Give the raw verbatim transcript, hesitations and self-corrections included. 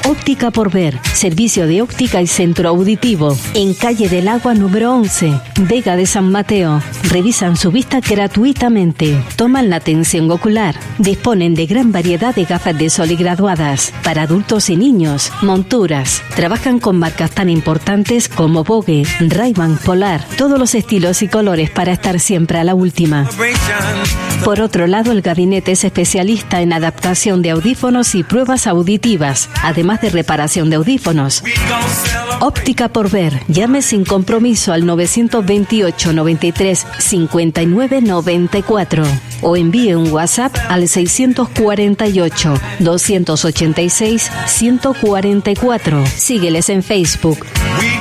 Óptica por Ver, servicio de óptica y centro auditivo. En Calle del Agua número once, Vega de San Mateo. Revisan su vista gratuitamente. Toman la atención ocular. Disponen de gran variedad de gafas de sol y graduadas para adultos y niños, monturas. Trabajan con marcas tan importantes como Vogue, Ray-Ban, Polar, todos los estilos y colores para estar siempre a la última. Por otro lado, el gabinete es especialista en adaptación de audífonos y pruebas auditivas, además de reparación de audífonos. Óptica por Ver. Llame sin compromiso al nueve dos ocho, noventa y tres, cincuenta y nueve, noventa y cuatro o envíe un WhatsApp al seiscientos cuarenta y ocho, doscientos ochenta y seis, ciento cuarenta y cuatro. Sígueles en Facebook.